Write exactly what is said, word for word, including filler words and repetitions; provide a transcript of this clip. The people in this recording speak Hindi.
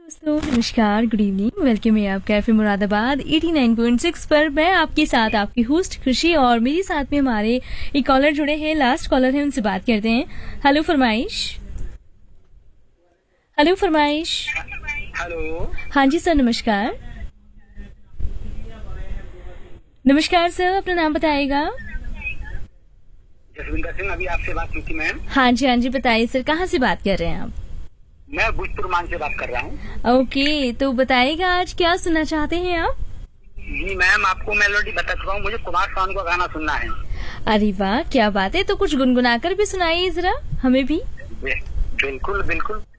दोस्तों नमस्कार, गुड इवनिंग। वेलकम है आपका FM Moradabad eighty nine point six पर। मैं आपके साथ आपकी होस्ट खुशी और मेरे साथ में हमारे एक कॉलर जुड़े हैं। लास्ट कॉलर है, उनसे बात करते हैं। हेलो फरमाइश। हेलो फरमाइश। हेलो। हाँ जी सर, नमस्कार। नमस्कार सर, अपना नाम बताइएगा। जसविंदर सिंह, अभी आपसे बात की थी मैम। हाँ जी हाँ जी, बताइए सर, कहाँ से बात कर रहे हैं आप? मैं भूजपुर मान से बात कर रहा हूँ। ओके, तो बताइएगा आज क्या सुनना चाहते हैं आप? जी मैम, आपको मेलोडी बता चुका हूँ, मुझे कुमार सानू का गाना सुनना है। अरे वाह, क्या बात है। तो कुछ गुनगुना कर भी सुनाइए जरा हमें भी। बिल्कुल बिल्कुल।